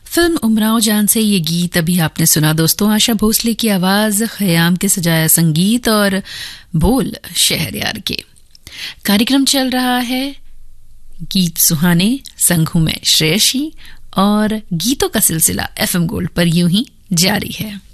Film Umrao जान से ये गीत अभी आपने सुना दोस्तों। आशा भोसले की आवाज, खयाम के सजाया संगीत और बोल शहरयार के। कार्यक्रम चल रहा है गीत सुहाने, संग हूं मैं श्रेयसी और गीतों का सिलसिला FM गोल्ड पर यूं ही जारी है।